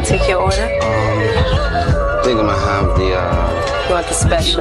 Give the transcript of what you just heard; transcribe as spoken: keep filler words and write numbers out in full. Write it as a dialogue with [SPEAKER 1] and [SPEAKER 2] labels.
[SPEAKER 1] Take your order.
[SPEAKER 2] Um, I think I'm gonna have the, uh...
[SPEAKER 1] You want the special?